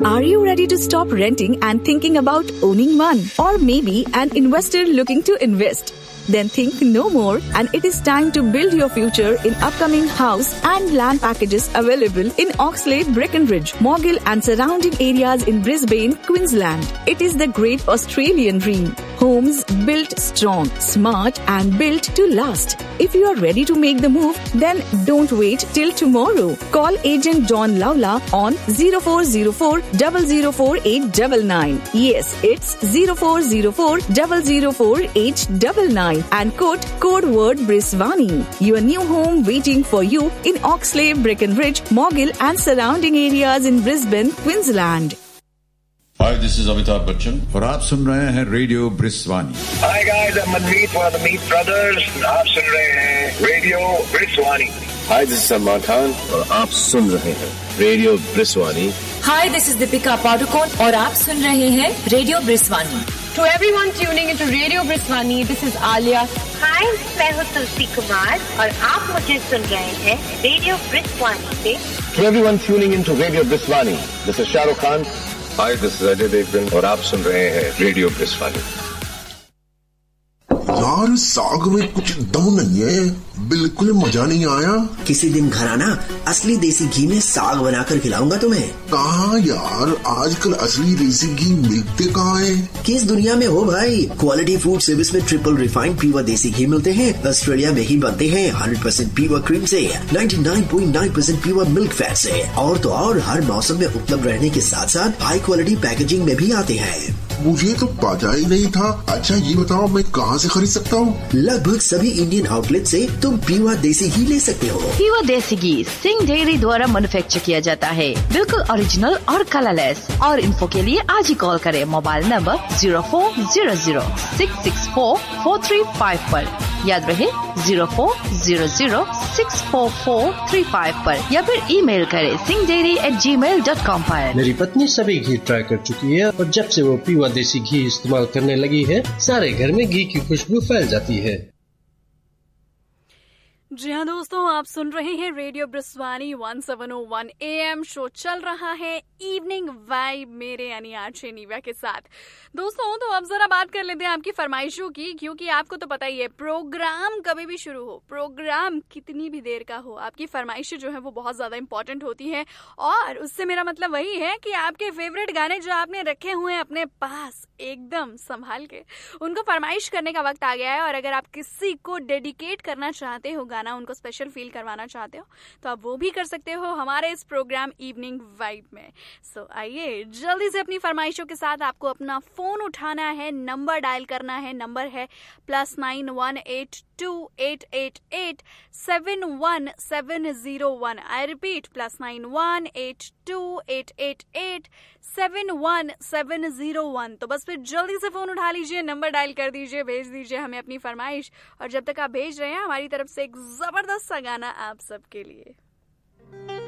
Are you ready to stop renting and thinking about owning one? Or maybe an investor looking to invest? Then think no more, and it is time to build your future in upcoming house and land packages available in Oxlade, Breckenridge, Morgill and surrounding areas in Brisbane, Queensland. It is the great Australian dream. Homes built strong, smart and built to last. If you are ready to make the move, then don't wait till tomorrow. Call agent John Lawla on 0404 004 899. Yes, it's 0404 004 899. And quote code word Briswani. Your new home waiting for you in Oxlade, Breckenridge, Morgill and surrounding areas in Brisbane, Queensland. Hi, this is Amitabh Bachchan और आप सुन रहे हैं radio ब्रिस्वानी. Hi guys, I'm Manmeet one of the Meet Brothers. आप सुन रहे हैं radio ब्रिस्वानी. Hi, this is Salman Khan और आप सुन रहे हैं radio ब्रिस्वानी. Hi, this is Deepika Padukone और आप सुन रहे हैं radio ब्रिस्वानी. To everyone tuning into Radio Briswani, this is Alia. Hi, मैं हूँ तुलसी कुमार और आप मुझे सुन रहे हैं रेडियो ब्रिस्वानी पे. To everyone tuning into Radio Briswani, this is Shah Rukh Khan. Hi, this is Ajay Devgan और आप सुन रहे हैं रेडियो ब्रिस्वानी. यार साग में कुछ दम नहीं है, बिल्कुल मजा नहीं आया. किसी दिन घर आना, असली देसी घी में साग बनाकर खिलाऊंगा तुम्हें. कहाँ यार, आजकल असली देसी घी मिलते कहाँ है? किस दुनिया में हो भाई. क्वालिटी फूड सर्विस में ट्रिपल रिफाइंड प्योर देसी घी मिलते हैं. ऑस्ट्रेलिया में ही बनते हैं. 100% प्योर क्रीम से, 99.9% प्योर मिल्क फैट से. और तो और हर मौसम में उपलब्ध रहने के साथ साथ हाई क्वालिटी पैकेजिंग में भी आते हैं. मुझे तो पता ही नहीं था. अच्छा ये बताओ मैं कहाँ से खरीद सकता हूँ? लगभग सभी इंडियन आउटलेट से तुम प्योर देसी घी ले सकते हो. प्योर देसी घी सिंह डेयरी द्वारा मैन्युफैक्चर किया जाता है. बिल्कुल ओरिजिनल और कलरलेस. और इन्फो के लिए आज ही कॉल करें मोबाइल नंबर 0400-664-435 पर. याद रहे 0400-644-35 पर, या फिर ईमेल करें singhdairy@gmail.com पर. मेरी पत्नी सभी घी ट्राई कर चुकी है और जब से वो प्योर देसी घी इस्तेमाल करने लगी है, सारे घर में घी की खुशबू फैल जाती है. जी हाँ दोस्तों, आप सुन रहे हैं रेडियो ब्रिस्वानी 1701 AM. शो चल रहा है इवनिंग वाइब मेरे यानी आरजे नीवा के साथ. दोस्तों तो अब जरा बात कर लेते हैं आपकी फरमाइशों की, क्योंकि आपको तो पता ही है प्रोग्राम कभी भी शुरू हो, प्रोग्राम कितनी भी देर का हो, आपकी फरमाइशें जो है वो बहुत ज्यादा इंपॉर्टेंट होती हैं. और उससे मेरा मतलब वही है कि आपके फेवरेट गाने जो आपने रखे हुए हैं अपने पास एकदम संभाल के, उनको फरमाइश करने का वक्त आ गया है. और अगर आप किसी को डेडिकेट करना चाहते हो गाना, उनको स्पेशल फील करवाना चाहते हो, तो आप वो भी कर सकते हो हमारे इस प्रोग्राम इवनिंग वाइब में. सो आइए जल्दी से अपनी फरमाइशों के साथ आपको अपना फोन उठाना है, नंबर डायल करना है. नंबर है +918288871701. I repeat +918288871701. तो बस फिर जल्दी से फोन उठा लीजिए, नंबर डायल कर दीजिए, भेज दीजिए हमें अपनी फरमाइश. और जब तक आप भेज रहे हैं, हमारी तरफ से एक जबरदस्त सा गाना आप सबके लिए.